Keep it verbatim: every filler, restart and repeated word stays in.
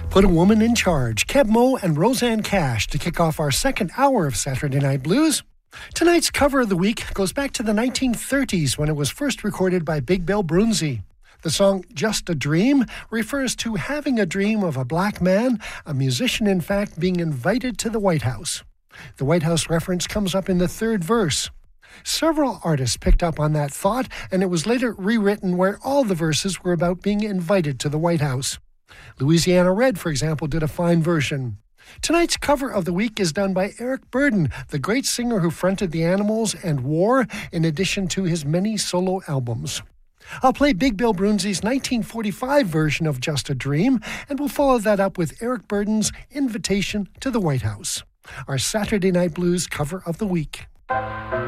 Put a woman in charge. Keb Mo and Roseanne Cash to kick off our second hour of Saturday Night Blues. Tonight's cover of the week goes back to the nineteen thirties when it was first recorded by Big Bill Broonzy. The song Just a Dream refers to having a dream of a black man, a musician in fact, being invited to the White House. The White House reference comes up in the third verse. Several artists picked up on that thought, and it was later rewritten where all the verses were about being invited to the White House. Louisiana Red, for example, did a fine version. Tonight's cover of the week is done by Eric Burdon, the great singer who fronted the Animals and War, in addition to his many solo albums. I'll play Big Bill Broonzy's nineteen forty-five version of Just a Dream, and we'll follow that up with Eric Burdon's Invitation to the White House, our Saturday Night Blues cover of the week.